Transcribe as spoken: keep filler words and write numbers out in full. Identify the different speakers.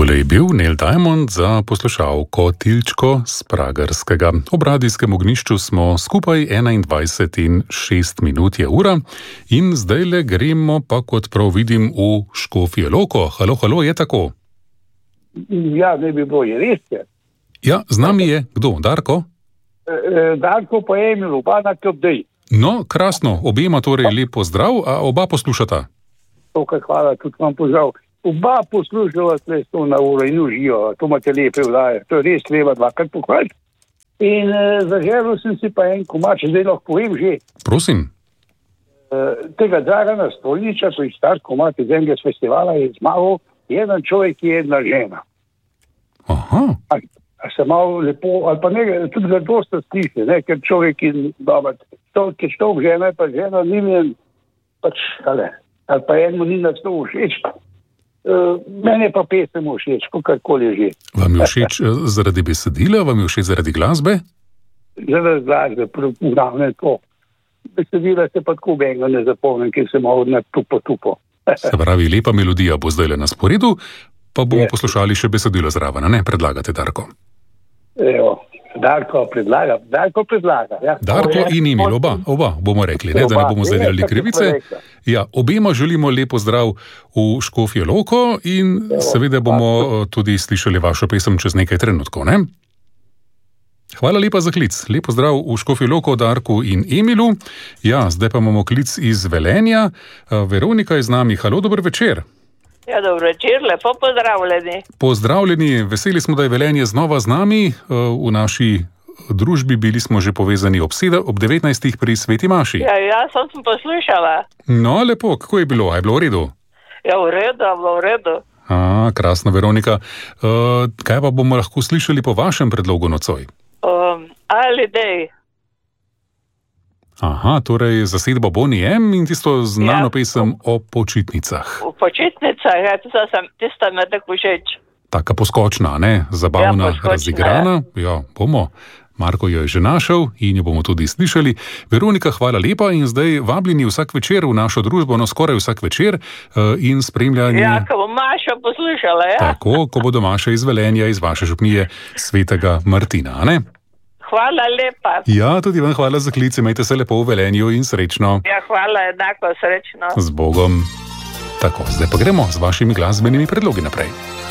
Speaker 1: Tole je bil Neil Diamond za poslušalko Tilčko z Pragerskega. Ob radijskem ognjišču smo skupaj enaindvajset in šest minut je ura in zdajle gremo pa, kot prav vidim, v Škofjo Loko. Halo, halo, je tako?
Speaker 2: Ja, ne bi bilo, je res je.
Speaker 1: Ja, z nami je kdo? Darko?
Speaker 2: E, Darko pa je imel oba na Kobdej.
Speaker 1: No, krasno, obema torej lep pozdrav, a oba poslušata?
Speaker 2: Tukaj hvala, tudi vam pozdrav. Oba poslušala tle sto na uro in užijo, to imate lepe vdaje, to je res treba dvakrat pohvaliti. In e, zaželil sem si pa en komač, zdaj lahko povem že.
Speaker 1: Prosim.
Speaker 2: E, tega Dragana Stolniča, to je star komač iz enega festivala, je zmagal jedan človek in jedna žena.
Speaker 1: Aha.
Speaker 2: A, a se malo lepo, ali pa ne, tudi ga dosta sliši, ne, ker človek in dober, to, ker štok žena je pa žena, ni mi pač, ali, ali pa enemu ni na sto všeč. Uh, mene pa pesem všeč, kakorkoli že.
Speaker 1: Vam je všeč zaradi besedila, vam je všeč zaradi glasbe?
Speaker 2: Zaradi glasbe, pravno je to. Besedila se pa tako benga ne zapomnim, ker se malo na tupo tupo.
Speaker 1: Se pravi, lepa melodija bo zdaj le na sporedu, pa bomo
Speaker 2: Je.
Speaker 1: poslušali še besedilo zraven, ne? Predlagate, Darko.
Speaker 2: Evo, Darko predlaga, Darko predlaga. Ja.
Speaker 1: Darko in Emil, oba, oba bomo rekli, ne, da ne bomo zdaj delali krivice. Ja, obema želimo lepo zdrav v Škofjo Loko in seveda bomo tudi slišali vašo pesem čez nekaj trenutkov, ne? Hvala lepa za klic. Lepo zdrav v Škofjo Loko, Darku in Emilu. Ja, zdaj pa imamo klic iz Velenja. Veronika je z nami. Halo, dober večer.
Speaker 3: Ja, dobro večer, lepo pozdravljeni.
Speaker 1: Pozdravljeni, veseli smo, da je Velenje znova z nami. V naši družbi bili smo že povezani ob, seda, ob devetnajstih pri Sveti Maši.
Speaker 3: Ja, ja, sem poslušala.
Speaker 1: No, lepo, kako je bilo? A je bilo v redu?
Speaker 3: Ja, v redu, bilo v redu.
Speaker 1: A, krasno, Veronika. Uh, kaj pa bomo lahko slišali po vašem predlogu nocoj?
Speaker 3: Um, ali dej.
Speaker 1: Aha, torej zasedba Bonnie M in tisto znano
Speaker 3: Ja.
Speaker 1: pesem o počitnicah.
Speaker 3: V počitnicah, ja, tista, sem, tista me tako všeč.
Speaker 1: Taka poskočna, ne? Zabavna,
Speaker 3: Ja, poskočna,
Speaker 1: razigrana. Ja, bomo. Marko jo je že našel in jo bomo tudi slišali. Veronika, hvala lepa in zdaj vabljeni vsak večer v našo družbo, no skoraj vsak večer uh, in spremljanje.
Speaker 3: Ja, ko bom Mašo poslušala, ja.
Speaker 1: Tako, ko bodo Maša iz Velenja, iz vaše župnije Svetega Martina, a ne?
Speaker 3: Hvala lepa.
Speaker 1: Ja, tudi vam hvala za klic, imejte se lepo v Velenju in srečno.
Speaker 3: Ja, hvala, enako, srečno.
Speaker 1: Z Bogom. Tako, zdaj pa gremo z vašimi glasbenimi predlogi naprej.